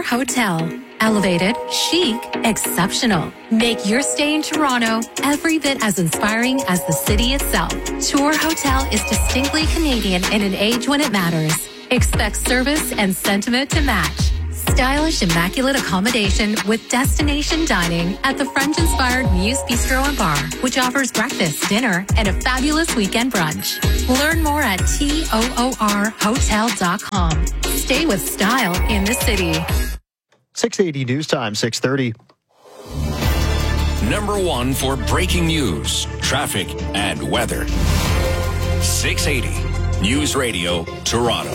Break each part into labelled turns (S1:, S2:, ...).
S1: Hotel. Elevated, chic, exceptional. Make your stay in Toronto every bit as inspiring as the city itself. Tour Hotel is distinctly Canadian in an age when it matters. Expect service and sentiment to match. Stylish, immaculate accommodation with destination dining at the French-inspired Muse Bistro and Bar, which offers breakfast, dinner, and a fabulous weekend brunch. Learn more at toorhotel.com. Stay with style in the city.
S2: 680 News Time, 6:30.
S3: Number one for breaking news, traffic, and weather. 680 News Radio, Toronto.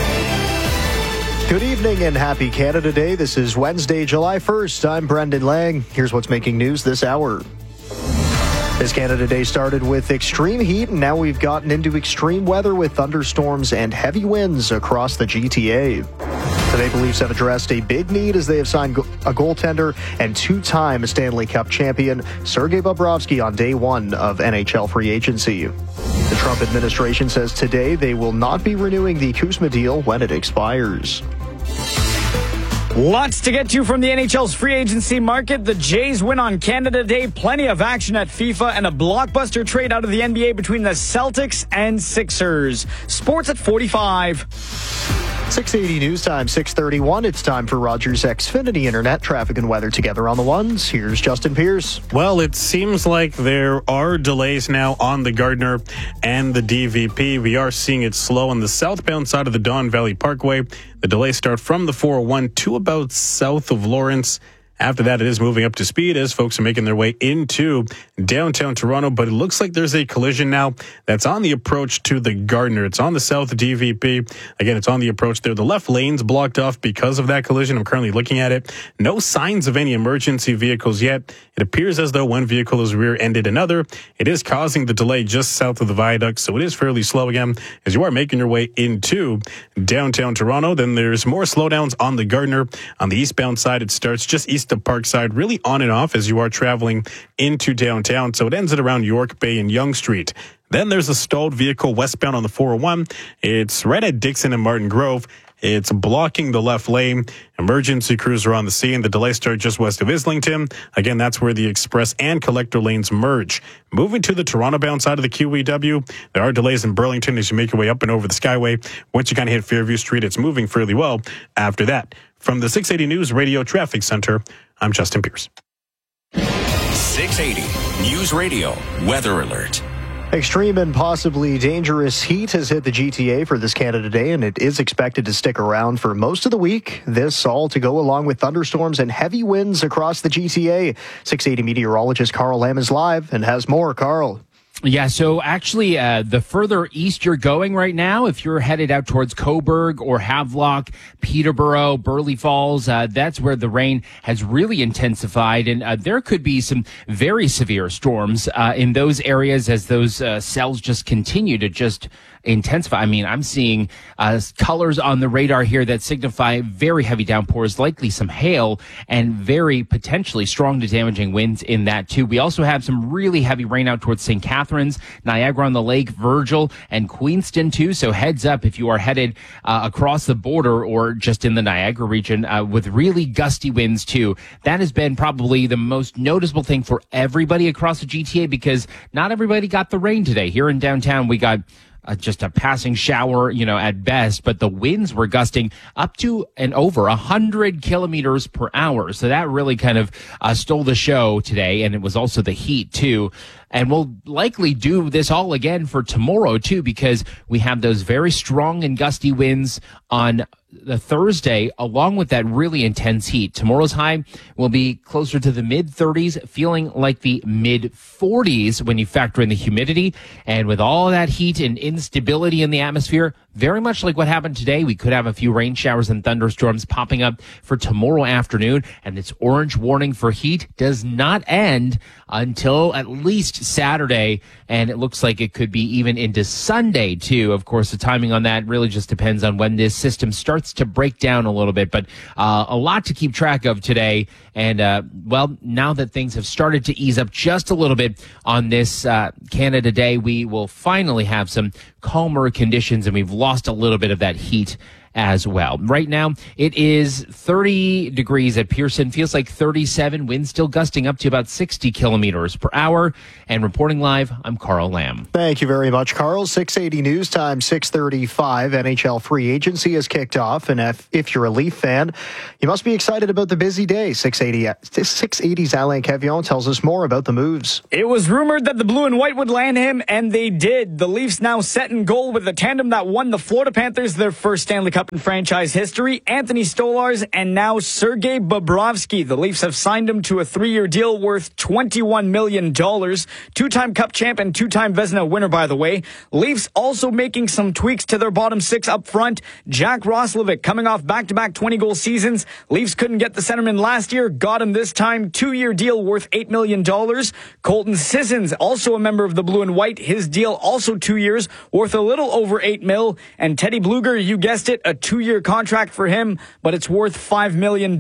S2: Good evening and happy Canada Day. This is Wednesday, July 1st. I'm Brendan Lang. Here's what's making news this hour. This Canada Day started with extreme heat, and now we've gotten into extreme weather with thunderstorms and heavy winds across the GTA. The Maple Leafs have addressed a big need as they have signed a goaltender and two-time Stanley Cup champion Sergei Bobrovsky on day one of NHL free agency. The Trump administration says today they will not be renewing the Kuzma deal when it expires.
S4: Lots to get to from the NHL's free agency market. The Jays win on Canada Day. Plenty of action at FIFA and a blockbuster trade out of the NBA between the Celtics and Sixers. Sports at 45.
S2: 680 News Time, 6:31. It's time for Rogers Xfinity Internet traffic and weather together on the ones. Here's Justin Pierce.
S5: Well, it seems like there are delays now on the Gardiner and the DVP. We are seeing it slow on the southbound side of the Don Valley Parkway. The delays start from the 401 to about south of Lawrence. After that, it is moving up to speed as folks are making their way into downtown Toronto. But it looks like there's a collision now that's on the approach to the Gardiner. It's on the south DVP. Again, it's on the approach there. The left lane's blocked off because of that collision. I'm currently looking at it. No signs of any emergency vehicles yet. It appears as though one vehicle has rear-ended another. It is causing the delay just south of the viaduct, so it is fairly slow again as you are making your way into downtown Toronto. Then there's more slowdowns on the Gardiner. On the eastbound side, it starts just east of Parkside, really on and off as you are traveling into downtown. So it ends at around York Bay and Yonge Street. Then there's a stalled vehicle westbound on the 401. It's right at Dixon and Martin Grove. It's blocking the left lane. Emergency crews are on the scene. The delay starts just west of Islington. Again, that's where the express and collector lanes merge. Moving to the Toronto-bound side of the QEW, there are delays in Burlington as you make your way up and over the Skyway. Once you kind of hit Fairview Street, it's moving fairly well after that. From the 680 News Radio Traffic Center, I'm Justin Pierce.
S3: 680 News Radio Weather Alert.
S2: Extreme and possibly dangerous heat has hit the GTA for this Canada Day, and it is expected to stick around for most of the week. This all to go along with thunderstorms and heavy winds across the GTA. 680 meteorologist Carl Lamb is live and has more. Carl.
S6: Yeah, so actually, the further east you're going right now, if you're headed out towards Cobourg or Havelock, Peterborough, Burley Falls, that's where the rain has really intensified. And there could be some very severe storms in those areas as those cells just continue to just intensify. I mean, I'm seeing colors on the radar here that signify very heavy downpours, likely some hail, and very potentially strong to damaging winds in that too. We also have some really heavy rain out towards St. Catharines, Niagara-on-the-Lake, Virgil, and Queenston too. So heads up if you are headed across the border or just in the Niagara region with really gusty winds too. That has been probably the most noticeable thing for everybody across the GTA because not everybody got the rain today. Here in downtown, we got just a passing shower, at best, but the winds were gusting up to and over 100 kilometers per hour. So that really kind of stole the show today. And it was also the heat too. And we'll likely do this all again for tomorrow too, because we have those very strong and gusty winds on the Thursday, along with that really intense heat. Tomorrow's high will be closer to the mid-30s, feeling like the mid-40s when you factor in the humidity. And with all that heat and instability in the atmosphere, very much like what happened today, we could have a few rain showers and thunderstorms popping up for tomorrow afternoon. And this orange warning for heat does not end until at least Saturday. And it looks like it could be even into Sunday, too. Of course, the timing on that really just depends on when this system starts to break down a little bit. But a lot to keep track of today. And, now that things have started to ease up just a little bit on this Canada Day, we will finally have some calmer conditions, and we've lost a little bit of that heat as well. Right now, it is 30 degrees at Pearson. Feels like 37. Wind still gusting up to about 60 kilometers per hour. And reporting live, I'm Carl Lamb.
S2: Thank you very much, Carl. 680 news time, 6:35. NHL free agency has kicked off. And if you're a Leaf fan, you must be excited about the busy day. 680's Alain Cavion tells us more about the moves.
S4: It was rumored that the Blue and White would land him, and they did. The Leafs now set in goal with the tandem that won the Florida Panthers their first Stanley Cup in franchise history, Anthony Stolarz and now Sergei Bobrovsky. The Leafs have signed him to a 3-year deal worth $21 million. Two-time Cup champ and two-time Vezina winner, by the way. Leafs also making some tweaks to their bottom six up front. Jack Roslovic coming off back-to-back 20-goal seasons. Leafs couldn't get the centerman last year, got him this time. 2-year deal worth $8 million. Colton Sissons, also a member of the Blue and White. His deal also 2 years, worth a little over $8 million. And Teddy Bluger, you guessed it, a 2-year contract for him, but it's worth $5 million.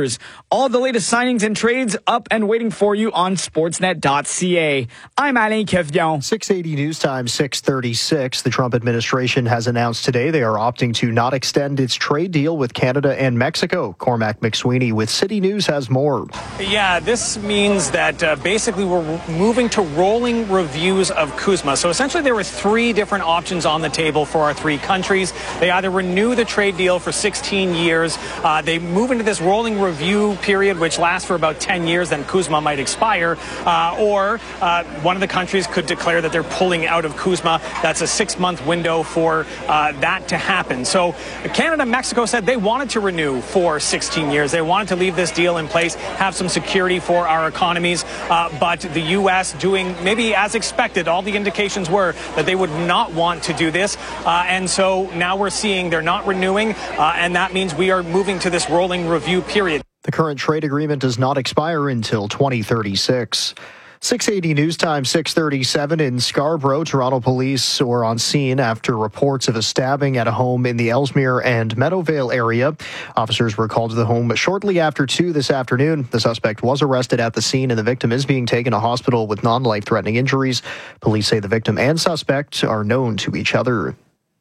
S4: All the latest signings and trades up and waiting for you on sportsnet.ca. I'm Alain Cavion.
S2: 680 news time, 6:36. The Trump administration has announced today they are opting to not extend its trade deal with Canada and Mexico. Cormac McSweeney with City News has more.
S7: Yeah, this means that basically we're moving to rolling reviews of CUSMA. So essentially there were 3 different options on the table for our 3 countries. They either renew the trade deal for 16 years, they move into this rolling review period, which lasts for about 10 years, then CUSMA might expire, or one of the countries could declare that they're pulling out of CUSMA. That's a 6-month window for that to happen. So Canada and Mexico said they wanted to renew for 16 years. They wanted to leave this deal in place, have some security for our economies, but the U.S. doing maybe as expected. All the indications were that they would not want to do this, and so now we're seeing they're not renewing, and that means we are moving to this rolling review period.
S2: The current trade agreement does not expire until 2036. 680 news time, 6:37 in Scarborough. Toronto police were on scene after reports of a stabbing at a home in the Ellesmere and Meadowvale area. Officers were called to the home shortly after 2 this afternoon. The suspect was arrested at the scene and the victim is being taken to hospital with non-life-threatening injuries. Police say the victim and suspect are known to each other.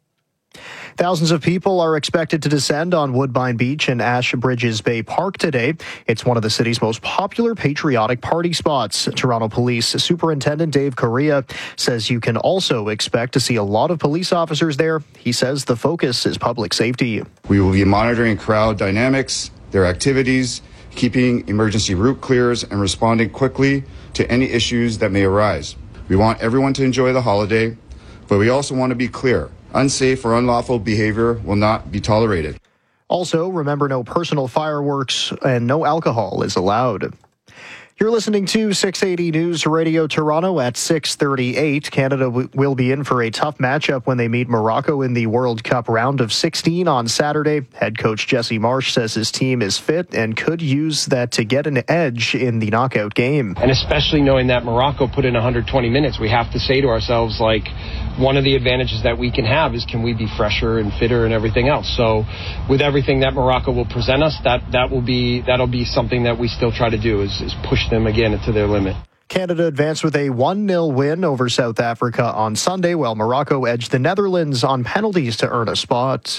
S2: Thousands of people are expected to descend on Woodbine Beach and Ashbridges Bay Park today. It's one of the city's most popular patriotic party spots. Toronto Police Superintendent Dave Correa says you can also expect to see a lot of police officers there. He says the focus is public safety.
S8: We will be monitoring crowd dynamics, their activities, keeping emergency route clears, and responding quickly to any issues that may arise. We want everyone to enjoy the holiday, but we also want to be clear. Unsafe or unlawful behavior will not be tolerated.
S2: Also, remember, no personal fireworks and no alcohol is allowed. You're listening to 680 News Radio Toronto at 6:38. Canada will be in for a tough matchup when they meet Morocco in the World Cup round of 16 on Saturday. Head coach Jesse Marsh says his team is fit and could use that to get an edge in the knockout game.
S9: And especially knowing that Morocco put in 120 minutes, we have to say to ourselves, like, one of the advantages that we can have is can we be fresher and fitter and everything else. So with everything that Morocco will present us, that'll be something that we still try to do is push them again to their limit.
S2: Canada advanced with a 1-0 win over South Africa on Sunday, while Morocco edged the Netherlands on penalties to earn a spot.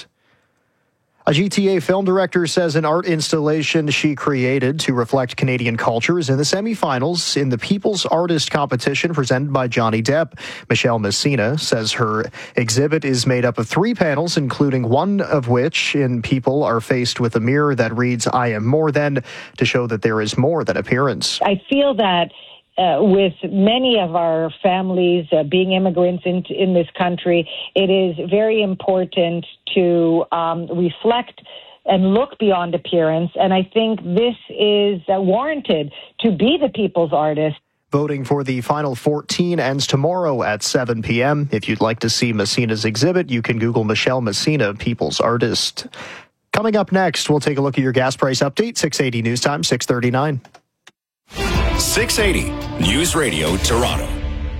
S2: A GTA film director says an art installation she created to reflect Canadian culture is in the semifinals in the People's Artist competition presented by Johnny Depp. Michelle Messina says her exhibit is made up of 3 panels, including one of which in people are faced with a mirror that reads, "I am more than," to show that there is more than appearance.
S10: I feel that with many of our families being immigrants in this country, it is very important to reflect and look beyond appearance. And I think this is warranted to be the People's Artist.
S2: Voting for the final 14 ends tomorrow at 7 p.m. If you'd like to see Messina's exhibit, you can Google Michelle Messina, People's Artist. Coming up next, we'll take a look at your gas price update. 680 News Time, 6:39.
S3: 680 News Radio Toronto.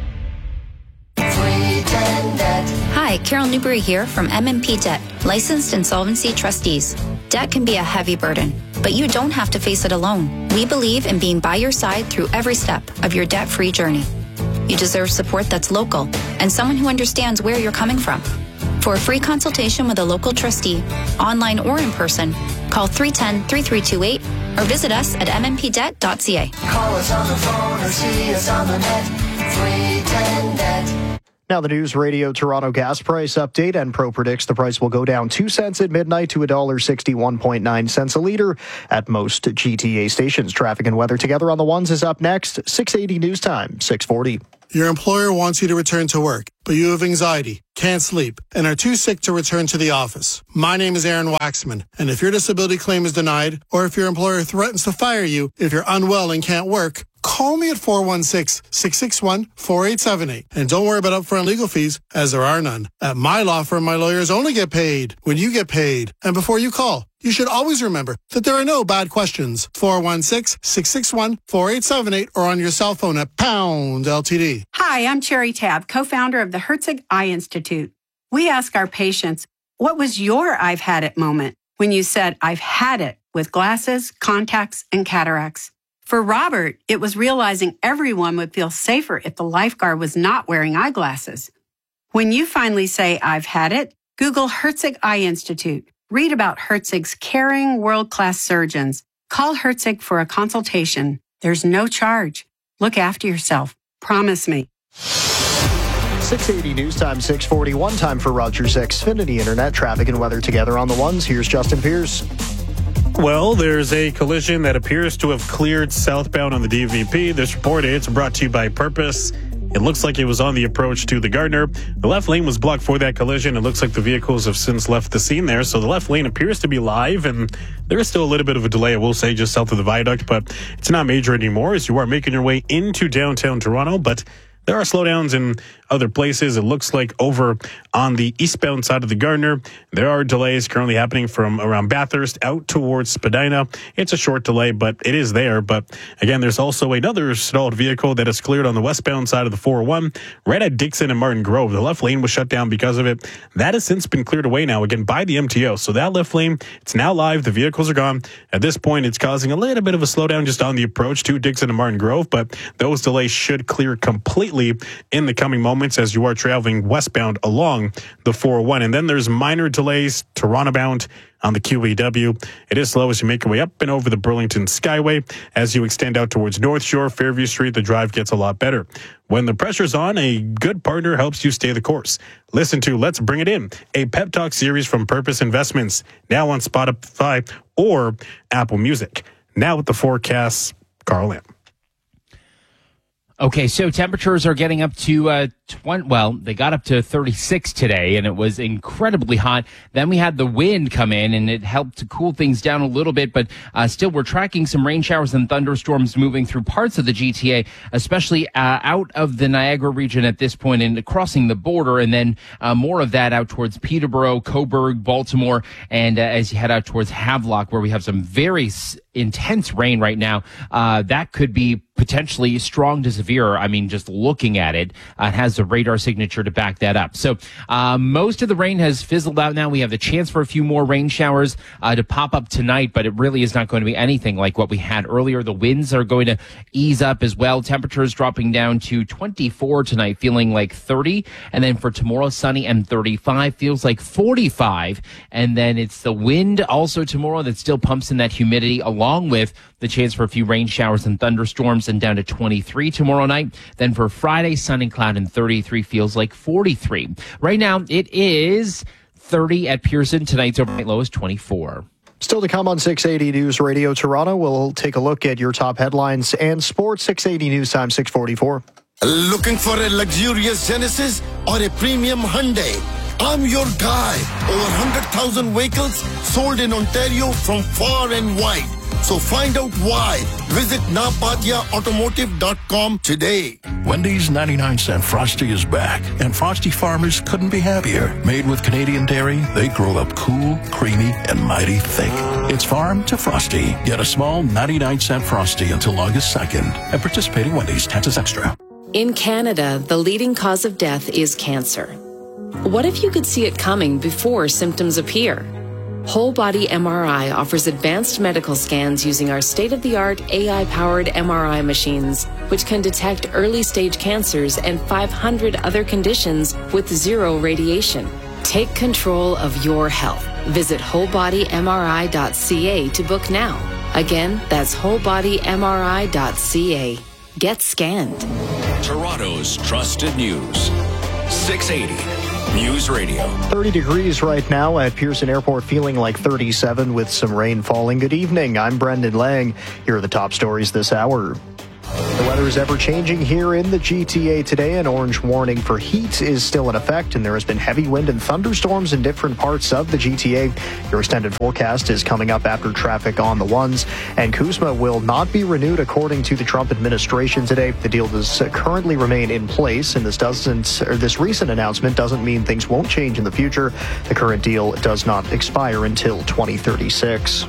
S11: Hi, Carol Newberry here from MMP Debt, licensed insolvency trustees. Debt can be a heavy burden, but you don't have to face it alone. We believe in being by your side through every step of your debt-free journey. You deserve support that's local and someone who understands where you're coming from. For a free consultation with a local trustee, online or in person, call 310-3328 or visit us at mmpdebt.ca.
S12: Call us on the phone or see us on the net. 310-NET.
S2: Now the News Radio Toronto gas price update. Enpro predicts the price will go down 2 cents at midnight to $1.61.9 a liter at most GTA stations. Traffic and weather together on the ones is up next. 680 News Time, 640.
S13: Your employer wants you to return to work, but you have anxiety, can't sleep, and are too sick to return to the office. My name is Aaron Waxman, and if your disability claim is denied, or if your employer threatens to fire you if you're unwell and can't work, call me at 416-661-4878. And don't worry about upfront legal fees, as there are none. At my law firm, my lawyers only get paid when you get paid. And before you call, you should always remember that there are no bad questions. 416-661-4878 or on your cell phone at pound LTD.
S14: Hi, I'm Cherry Tabb, co-founder of the Herzig Eye Institute. We ask our patients, what was your I've had it moment when you said, I've had it with glasses, contacts, and cataracts? For Robert, it was realizing everyone would feel safer if the lifeguard was not wearing eyeglasses. When you finally say, I've had it, Google Herzig Eye Institute. Read about Herzig's caring, world-class surgeons. Call Herzig for a consultation. There's no charge. Look after yourself. Promise me.
S2: 680 News Time, 641. Time for Rogers Xfinity Internet. Traffic and weather together on the ones. Here's Justin Pierce.
S5: Well, there's a collision that appears to have cleared southbound on the DVP. This report is brought to you by Purpose. It looks like it was on the approach to the Gardner. The left lane was blocked for that collision. It looks like the vehicles have since left the scene there. So the left lane appears to be live, and there is still a little bit of a delay, I will say, just south of the viaduct, but it's not major anymore as you are making your way into downtown Toronto. But there are slowdowns in other places. It looks like over on the eastbound side of the Gardner, there are delays currently happening from around Bathurst out towards Spadina. It's a short delay, but it is there. But again, there's also another stalled vehicle that is cleared on the westbound side of the 401 right at Dixon and Martin Grove. The left lane was shut down because of it. That has since been cleared away now, again, by the MTO. So that left lane, it's now live. The vehicles are gone. At this point, it's causing a little bit of a slowdown just on the approach to Dixon and Martin Grove, but those delays should clear completely in the coming moments as you are traveling westbound along the 401. And then there's minor delays Toronto bound on the QEW. It is slow as you make your way up and over the Burlington Skyway. As you extend out towards North Shore, Fairview Street, the drive gets a lot better. When the pressure's on, a good partner helps you stay the course. Listen to Let's Bring It In, a pep talk series from Purpose Investments, now on Spotify or Apple Music. Now with the forecasts, Carl Lamb.
S6: Okay, so temperatures are getting up to they got up to 36 today, and it was incredibly hot. Then we had the wind come in, and it helped to cool things down a little bit, but still we're tracking some rain showers and thunderstorms moving through parts of the GTA, especially out of the Niagara region at this point and crossing the border, and then more of that out towards Peterborough, Cobourg, Baltimore, and as you head out towards Havelock, where we have some very intense rain right now. That could be potentially strong to severe. I mean, just looking at it, it has a radar signature to back that up. So most of the rain has fizzled out now. We have the chance for a few more rain showers to pop up tonight, but it really is not going to be anything like what we had earlier. The winds are going to ease up as well. Temperatures dropping down to 24 tonight, feeling like 30. And then for tomorrow, sunny and 35, feels like 45. And then it's the wind also tomorrow that still pumps in that humidity, along with the chance for a few rain showers and thunderstorms, and down to 23 tomorrow night. Then for Friday, sun and cloud and 33, feels like 43. Right now, it is 30 at Pearson. Tonight's overnight low is 24.
S2: Still to come on 680 News Radio Toronto, we'll take a look at your top headlines and sports. 680 News Time, 644.
S15: Looking for a luxurious Genesis or a premium Hyundai? I'm your guy. Over 100,000 vehicles sold in Ontario from far and wide. So find out why. Visit napatiaautomotive.com today.
S16: Wendy's 99-cent Frosty is back, and Frosty farmers couldn't be happier. Made with Canadian dairy, they grow up cool, creamy, and mighty thick. It's farm to Frosty. Get a small 99-cent Frosty until August 2nd at participating Wendy's. Taxes extra.
S17: In Canada, the leading cause of death is cancer. What if you could see it coming before symptoms appear? Whole Body MRI offers advanced medical scans using our state-of-the-art AI-powered MRI machines, which can detect early-stage cancers and 500 other conditions with zero radiation. Take control of your health. Visit wholebodymri.ca to book now. Again, that's wholebodymri.ca. Get scanned.
S3: Toronto's trusted news. 680 News Radio.
S2: 30 degrees right now at Pearson Airport, feeling like 37 with some rain falling. Good evening. I'm Brendan Lang. Here are the top stories this hour. The weather is ever-changing here in the GTA today. An orange warning for heat is still in effect, and there has been heavy wind and thunderstorms in different parts of the GTA. Your extended forecast is coming up after traffic on the ones, and CUSMA will not be renewed according to the Trump administration today. The deal does currently remain in place, and this recent announcement doesn't mean things won't change in the future. The current deal does not expire until 2036.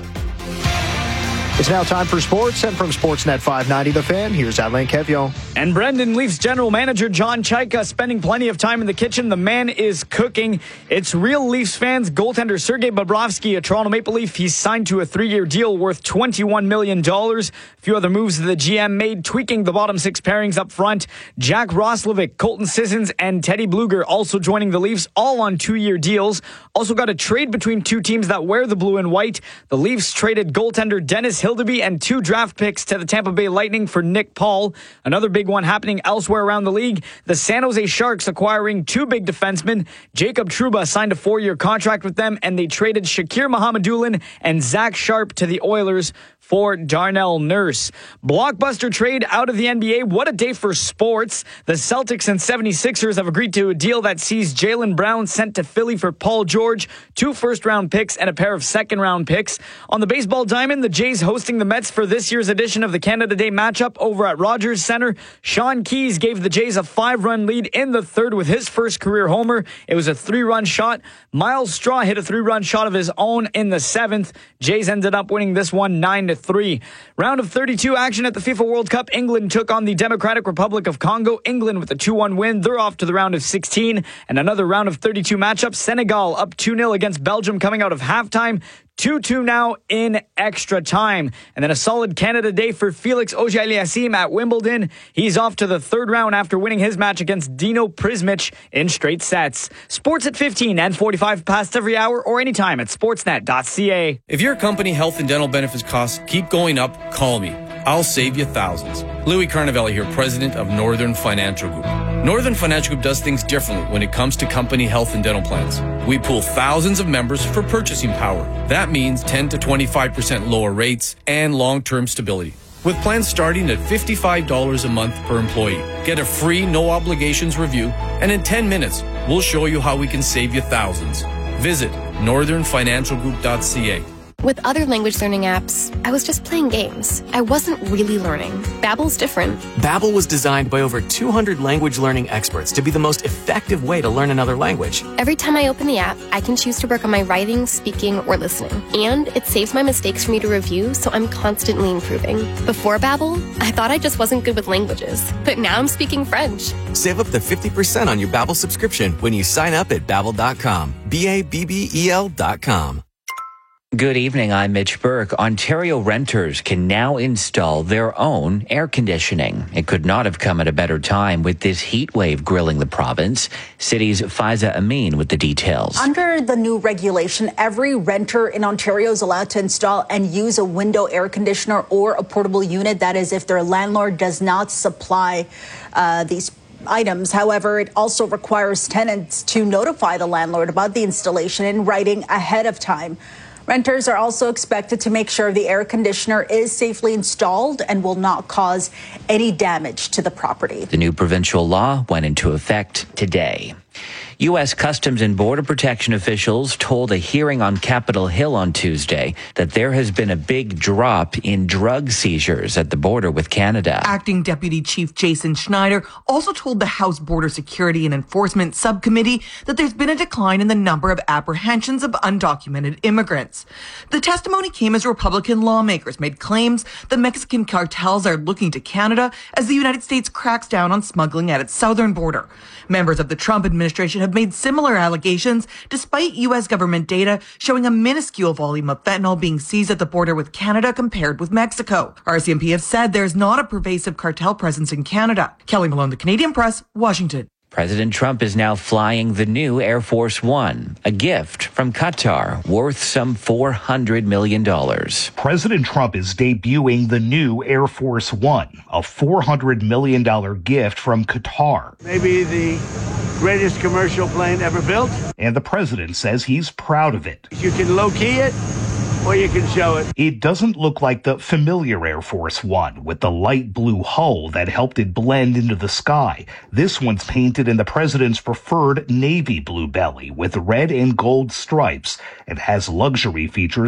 S2: It's now time for sports, and from Sportsnet 590 The Fan, here's Alain Kevio.
S4: And Brendan, Leafs general manager John Chaika spending plenty of time in the kitchen. The man is cooking. It's real Leafs fans. Goaltender Sergei Bobrovsky, a Toronto Maple Leaf, he's signed to a 3-year deal worth $21 million. A few other moves the GM made, tweaking the bottom six pairings up front. Jack Roslovic, Colton Sissons, and Teddy Bluger also joining the Leafs, all on 2-year deals. Also got a trade between two teams that wear the blue and white. The Leafs traded goaltender Dennis Hildeby and 2 draft picks to the Tampa Bay Lightning for Nick Paul. Another big one happening elsewhere around the league. The San Jose Sharks acquiring 2 big defensemen. Jacob Trouba signed a 4-year contract with them, and they traded Shakir Mohammadulin and Zach Sharp to the Oilers for Darnell Nurse. Blockbuster trade out of the NBA. What a day for sports. The Celtics and 76ers have agreed to a deal that sees Jaylen Brown sent to Philly for Paul George, 2 first-round picks, and a pair of second-round picks. On the baseball diamond, the Jays hosting the Mets for this year's edition of the Canada Day matchup over at Rogers Center. Sean Keyes gave the Jays a 5-run lead in the third with his first career homer. It was a 3-run shot. Miles Straw hit a 3-run shot of his own in the 7th. Jays ended up winning this one 9-3. Round of 32 action at the FIFA World Cup. England took on the Democratic Republic of Congo. England with a 2-1 win. They're off to the round of 16. And another round of 32 matchup. Senegal up 2-0 against Belgium coming out of halftime. 2-2 now in extra time. And then a solid Canada Day for Felix Auger-Aliassime at Wimbledon. He's off to the third round after winning his match against Dino Prismic in straight sets. Sports at 15 and 45 past every hour or anytime at sportsnet.ca.
S18: If your company health and dental benefits costs keep going up, call me. I'll save you thousands. Louis Carnavelli here, president of Northern Financial Group. Northern Financial Group does things differently when it comes to company health and dental plans. We pool thousands of members for purchasing power. That means 10 to 25% lower rates and long-term stability. With plans starting at $55 a month per employee. Get a free, no-obligations review, and in 10 minutes, we'll show you how we can save you thousands. Visit northernfinancialgroup.ca.
S19: With other language learning apps, I was just playing games. I wasn't really learning. Babbel's different.
S20: Babbel was designed by over 200 language learning experts to be the most effective way to learn another language.
S19: Every time I open the app, I can choose to work on my writing, speaking, or listening. And it saves my mistakes for me to review, so I'm constantly improving. Before Babbel, I thought I just wasn't good with languages. But now I'm speaking French.
S20: Save up to 50% on your Babbel subscription when you sign up at Babbel.com. Babbel.com.
S21: Good evening, I'm Mitch Burke. Ontario renters can now install their own air conditioning. It could not have come at a better time with this heat wave grilling the province. City's Faiza Amin with the details.
S22: Under the new regulation, every renter in Ontario is allowed to install and use a window air conditioner or a portable unit. That is, if their landlord does not supply these items. However, it also requires tenants to notify the landlord about the installation in writing ahead of time. Renters are also expected to make sure the air conditioner is safely installed and will not cause any damage to the property.
S21: The new provincial law went into effect today. U.S. Customs and Border Protection officials told a hearing on Capitol Hill on Tuesday that there has been a big drop in drug seizures at the border with Canada.
S23: Acting Deputy Chief Jason Schneider also told the House Border Security and Enforcement Subcommittee that there's been a decline in the number of apprehensions of undocumented immigrants. The testimony came as Republican lawmakers made claims that Mexican cartels are looking to Canada as the United States cracks down on smuggling at its southern border. Members of the Trump administration have made similar allegations, despite U.S. government data showing a minuscule volume of fentanyl being seized at the border with Canada compared with Mexico. RCMP have said there's not a pervasive cartel presence in Canada. Kelly Malone, The Canadian Press, Washington.
S21: President Trump is now flying the new Air Force One, a gift from Qatar worth some $400 million.
S1: President Trump is debuting the new Air Force One, a $400 million gift from Qatar.
S7: Maybe the greatest commercial plane ever built.
S1: And the president says he's proud of it.
S7: You can low-key it, or you can show it.
S1: It doesn't look like the familiar Air Force One with the light blue hull that helped it blend into the sky. This one's painted in the president's preferred navy blue belly with red and gold stripes and has luxury features